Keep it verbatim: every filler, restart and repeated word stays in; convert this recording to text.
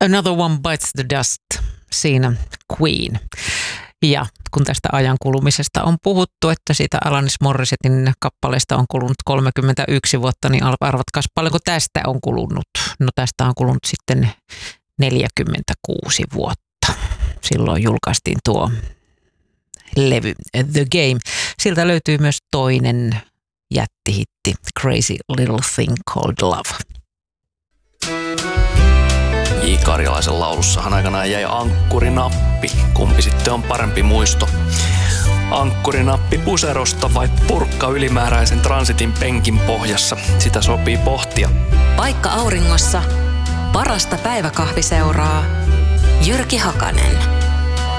Another One Bites the Dust, siinä Queen. Ja kun tästä ajan kulumisesta on puhuttu, että siitä Alanis Morissettin kappaleesta on kulunut kolmekymmentäyksi vuotta, niin arvatkaas paljonko tästä on kulunut. No tästä on kulunut sitten neljäkymmentäkuusi vuotta. Silloin julkaistiin tuo levy The Game. Siltä löytyy myös toinen jättihitti, Crazy Little Thing Called Love. J. Karjalaisen laulussahan aikanaan jäi ankkurinappi. Kumpi sitten on parempi muisto? Ankkurinappi puserosta vai purkka ylimääräisen transitin penkin pohjassa? Sitä sopii pohtia. Paikka auringossa, parasta päiväkahviseuraa. Jyrki Hakanen.